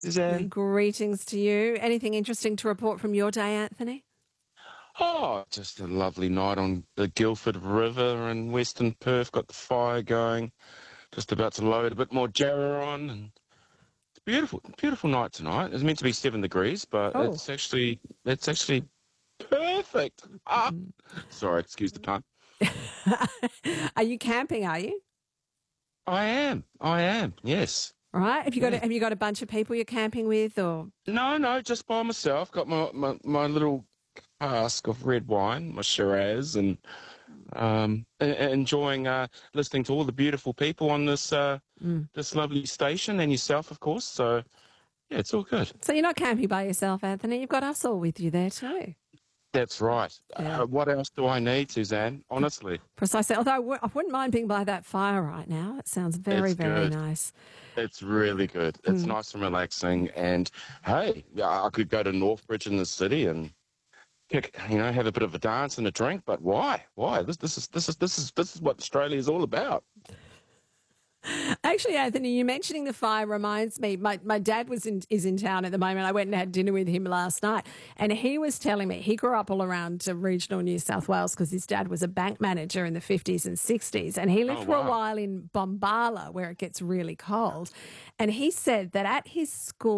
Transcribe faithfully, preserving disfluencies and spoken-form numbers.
Suzanne. Greetings to you. Anything interesting to report from your day, Anthony? Oh, just a lovely night on the Guildford River in Western Perth. Got the fire going. Just about to load a bit more jarrah on, and it's beautiful. Beautiful night tonight. It's meant to be seven degrees, but Oh. it's actually it's actually perfect. Ah, sorry, excuse the pun. Are you camping, are you? I am. I am. Yes. All right. Have you got a, Yeah. have you got a bunch of people you're camping with, or No, no, just by myself. Got my, my, my little cask of red wine, my Shiraz, and um, e- e- enjoying uh, listening to all the beautiful people on this uh, Mm. this lovely station, and yourself, of course. So yeah, it's all good. So you're not camping by yourself, Anthony? You've got us all with you there too. That's right. Yeah. Uh, what else do I need, Suzanne? Honestly, Precisely. Although I w- I wouldn't mind being by that fire right now. It sounds very, it's very good. nice. It's really good. It's Mm. nice and relaxing. And hey, yeah, I could go to Northbridge in the city and pick, you know, have a bit of a dance and a drink. But why? Why? This this is this is this is this is what Australia is all about. Actually, Anthony, you mentioning the fire reminds me. My my dad was in is in town at the moment. I went and had dinner with him last night, and he was telling me he grew up all around uh, regional New South Wales because his dad was a bank manager in the fifties and sixties, and he lived Oh for a wow. while in Bombala where it gets really cold. And he said that at his school.